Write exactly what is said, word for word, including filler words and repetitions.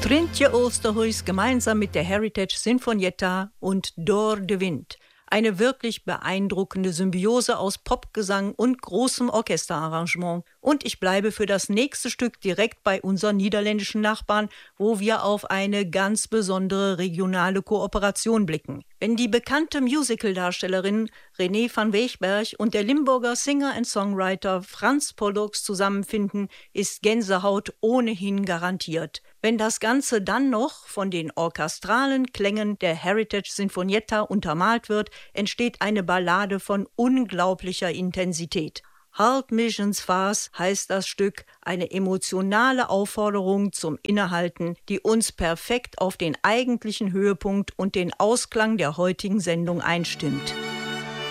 Trintje Oosterhuis gemeinsam mit der Heritage Sinfonietta und Door de Wind. Eine wirklich beeindruckende Symbiose aus Popgesang und großem Orchesterarrangement. Und ich bleibe für das nächste Stück direkt bei unseren niederländischen Nachbarn, wo wir auf eine ganz besondere regionale Kooperation blicken. Wenn die bekannte Musicaldarstellerin Renée van Weegbergh und der Limburger Singer-and-Songwriter Frans Pollux zusammenfinden, ist Gänsehaut ohnehin garantiert. Wenn das Ganze dann noch von den orchestralen Klängen der Heritage Sinfonietta untermalt wird, entsteht eine Ballade von unglaublicher Intensität. Halt mich ins Fass heißt das Stück, eine emotionale Aufforderung zum Innehalten, die uns perfekt auf den eigentlichen Höhepunkt und den Ausklang der heutigen Sendung einstimmt.